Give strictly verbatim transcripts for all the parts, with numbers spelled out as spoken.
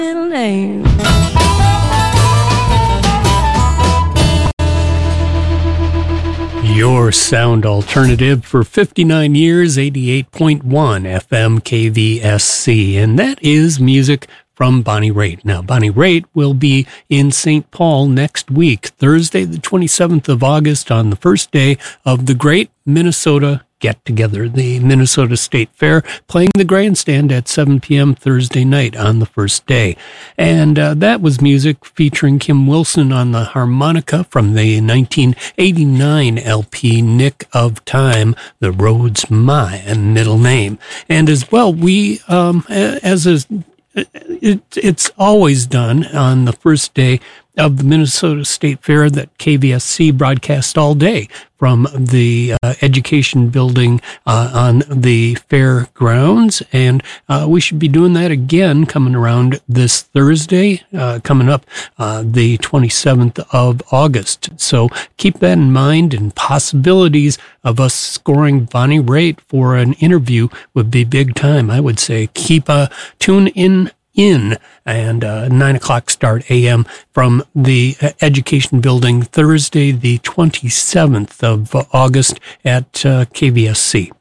middle name. Your sound alternative for fifty-nine years, eighty-eight point one F M K V S C, and that is music from Bonnie Raitt. Now, Bonnie Raitt will be in Saint Paul next week, Thursday, the twenty-seventh of August, on the first day of the Great Minnesota Get Together, the Minnesota State Fair, playing the grandstand at seven p.m. Thursday night on the first day. And uh, that was music featuring Kim Wilson on the harmonica from the nineteen eighty-nine L P Nick of Time, The Road's My Middle Name. And as well, we, um, as a It, it's always done on the first day of the Minnesota State Fair that K V S C broadcasts all day from the uh, education building uh, on the fairgrounds. And uh, we should be doing that again coming around this Thursday, uh, coming up uh, the twenty-seventh of August. So keep that in mind, and possibilities of us scoring Bonnie Raitt for an interview would be big time. I would say keep a tune in in and uh, nine o'clock start A M from the Education Building Thursday, the twenty-seventh of August at uh, K V S C.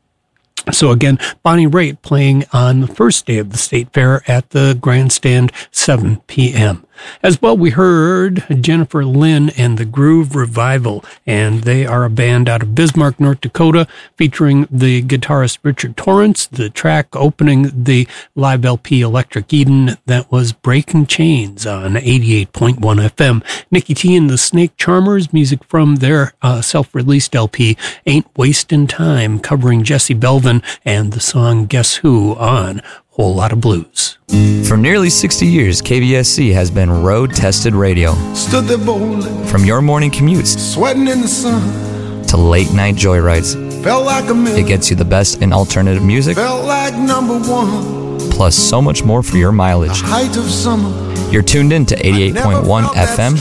So again, Bonnie Raitt playing on the first day of the State Fair at the grandstand, seven p.m. As well, we heard Jennifer Lynn and the Groove Revival, and they are a band out of Bismarck, North Dakota, featuring the guitarist Richard Torrance. The track opening the live L P Electric Eden, that was Breaking Chains on eighty-eight point one F M. Nikki T and the Snake Charmers, music from their uh, self-released L P, Ain't Wastin' Time, covering Jesse Belvin and the song Guess Who on Whole Lotta Blues. For nearly sixty years, K V S C has been road-tested radio. Stood there boldly, from your morning commutes, sweating in the sun, to late-night joyrides. Felt like a million. It gets you the best in alternative music. Felt like number one. Plus so much more for your mileage. The height of summer. You're tuned in to eighty-eight point one F M.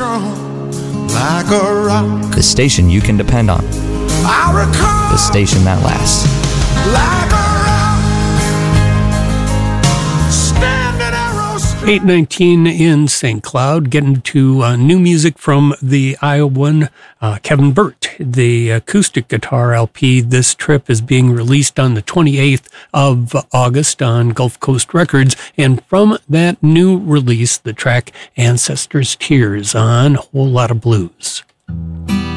Like a rock. The station you can depend on. I recall. The station that lasts. Like a rock. eight nineteen in Saint Cloud, getting to uh, new music from the Iowan uh, Kevin Burt, the acoustic guitar L P. This trip is being released on the twenty-eighth of August on Gulf Coast Records, and from that new release, the track Ancestors' Tears on Whole Lotta Blues.